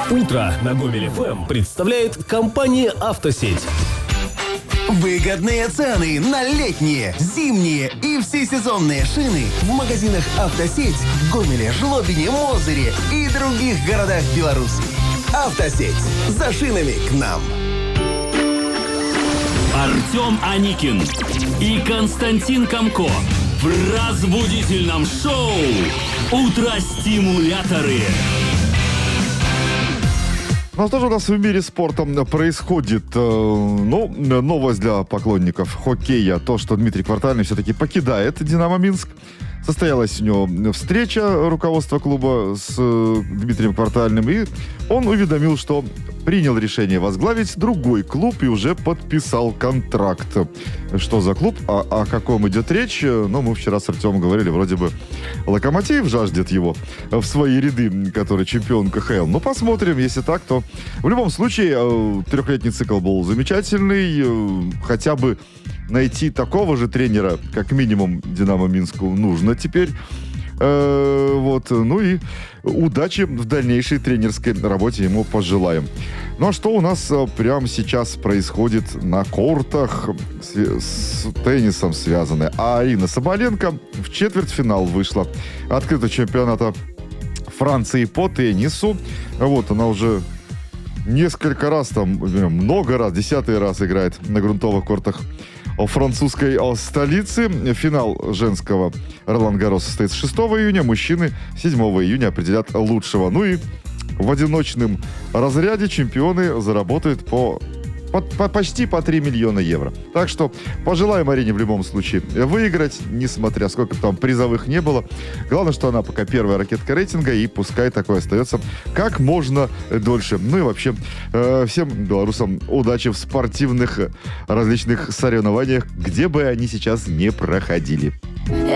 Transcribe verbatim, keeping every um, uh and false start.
Утро на Гомель эф эм представляет компания «Автосеть». Выгодные цены на летние, зимние и всесезонные шины в магазинах «Автосеть» в Гомеле, Жлобине, Мозыре и других городах Беларуси. «Автосеть». За шинами к нам. Артем Аникин и Константин Комко в разбудительном шоу «Утро-стимуляторы». Ну что же у нас в мире спорта происходит? Ну, новость для поклонников хоккея. То, что Дмитрий Квартальный все-таки покидает «Динамо Минск». Состоялась у него встреча руководства клуба с Дмитрием Квартальным, и он уведомил, что принял решение возглавить другой клуб и уже подписал контракт. Что за клуб, о, о каком идет речь? Ну, мы вчера с Артемом говорили, вроде бы Локомотив жаждет его в свои ряды, который чемпион ка ха эл. Ну, посмотрим, если так, то в любом случае трехлетний цикл был замечательный. Хотя бы найти такого же тренера, как минимум, «Динамо Минску» нужно теперь. Э, вот, ну и удачи в дальнейшей тренерской работе ему пожелаем. Ну а что у нас прямо сейчас происходит на кортах с, с теннисом связанное? А Арина Соболенко в четвертьфинал вышла открытого чемпионата Франции по теннису. Вот, она уже несколько раз, там, много раз, десятый раз играет на грунтовых кортах французской столицы. Финал женского Ролан-Гаррос состоится шестого июня. Мужчины седьмого июня определят лучшего. Ну и в одиночном разряде чемпионы заработают по, по, по почти по три миллиона евро. Так что пожелаем Арине в любом случае выиграть, несмотря сколько там призовых не было. Главное, что она пока первая ракетка рейтинга, и пускай такое остается как можно дольше. Ну и вообще э, всем белорусам удачи в спортивных различных соревнованиях, где бы они сейчас не проходили.